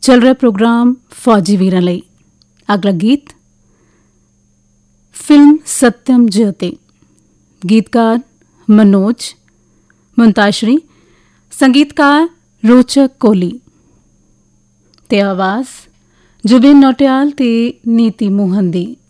ਚੱਲ ਰਿਹਾ ਪ੍ਰੋਗਰਾਮ ਫੌਜੀ ਵੀਰਾਂ ਲਈ। ਅਗਲਾ ਗੀਤ ਫਿਲਮ ਸਤਿਅਮ ਜਯਤੇ, ਗੀਤਕਾਰ ਮਨੋਜ ਮੁੰਤਾਸ਼ਰੀ, ਸੰਗੀਤਕਾਰ ਰੋਚਕ ਕੋਹਲੀ ਤੇ ਆਵਾਜ਼ ਜੁਬਿਨ ਨੌਟਿਆਲ ਤੇ ਨੀਤੀ ਮੋਹਨ ਦੀ।